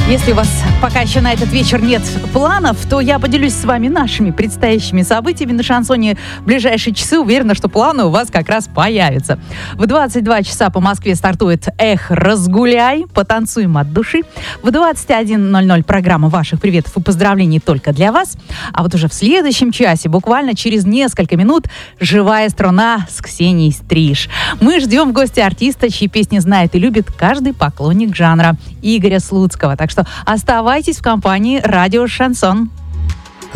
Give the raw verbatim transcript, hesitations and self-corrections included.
Если у вас пока еще на этот вечер нет планов, то я поделюсь с вами нашими предстоящими событиями на шансоне в ближайшие часы. Уверена, что планы у вас как раз появятся. В двадцать два часа по Москве стартует «Эх, разгуляй», потанцуем от души. В двадцать один ноль ноль программа ваших приветов и поздравлений только для вас. А вот уже в следующем часе, буквально через несколько минут, «Живая струна» с Ксенией Стриж. Мы ждем в гости артиста, чьи песни знает и любит каждый поклонник жанра, Игоря Слуцкого. Так что оставайтесь в компании радио «Шансон».